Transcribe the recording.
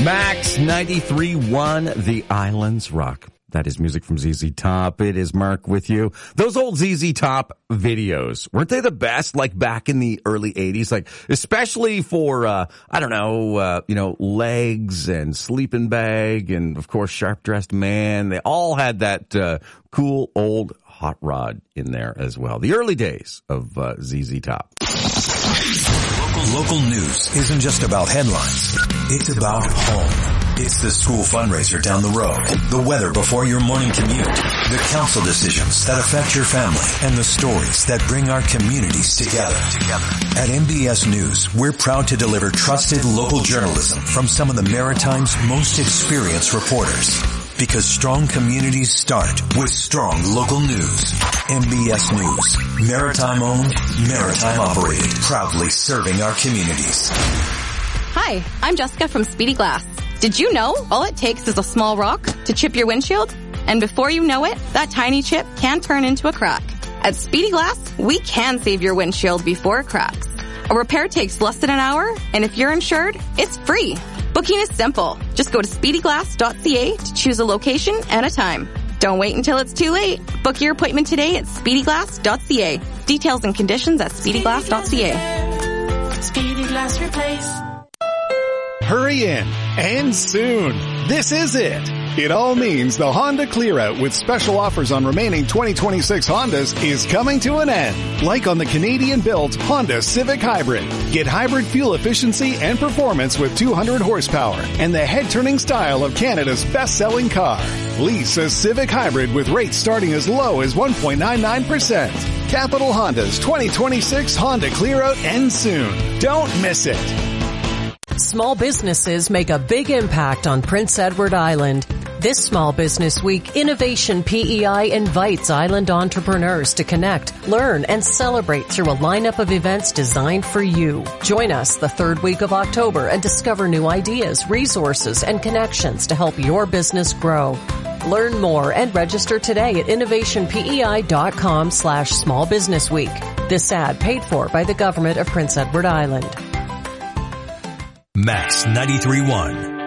Max 93.1, The Islands Rock. That is music from ZZ Top. It is Mark with you. Those old ZZ Top videos, weren't they the best? Like back in the early 80s, like especially for, Legs and Sleeping Bag and of course Sharp Dressed Man. They all had that, cool old hot rod in there as well. The early days of, ZZ Top. Local news isn't just about headlines. It's about home. It's the school fundraiser down the road, the weather before your morning commute, the council decisions that affect your family, and the stories that bring our communities together. At MBS News, we're proud to deliver trusted local journalism from some of the Maritime's most experienced reporters. Because strong communities start with strong local news. MBS News, Maritime owned, Maritime operated, proudly serving our communities. Hi, I'm Jessica from Speedy Glass. Did you know all it takes is a small rock to chip your windshield? And before you know it, that tiny chip can turn into a crack. At Speedy Glass, we can save your windshield before it cracks. A repair takes less than an hour, and if you're insured, it's free. Booking is simple. Just go to speedyglass.ca to choose a location and a time. Don't wait until it's too late. Book your appointment today at speedyglass.ca. Details and conditions at speedyglass.ca. Speedy Glass Replace. Hurry in, and soon. This is it. It all means the Honda Clear-Out with special offers on remaining 2026 Hondas is coming to an end. Like on the Canadian-built Honda Civic Hybrid. Get hybrid fuel efficiency and performance with 200 horsepower and the head-turning style of Canada's best-selling car. Lease a Civic Hybrid with rates starting as low as 1.99%. Capital Honda's 2026 Honda Clear-Out ends soon. Don't miss it. Small businesses make a big impact on Prince Edward Island. This Small Business Week, Innovation PEI invites island entrepreneurs to connect, learn, and celebrate through a lineup of events designed for you. Join us the third week of October and discover new ideas, resources, and connections to help your business grow. Learn more and register today at innovationpei.com/smallbusinessweek. This ad paid for by the Government of Prince Edward Island. Max 93.1.